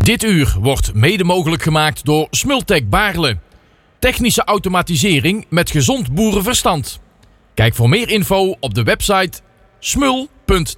Dit uur wordt mede mogelijk gemaakt door Smultec Baarle. Technische automatisering met gezond boerenverstand. Kijk voor meer info op de website smul.tech.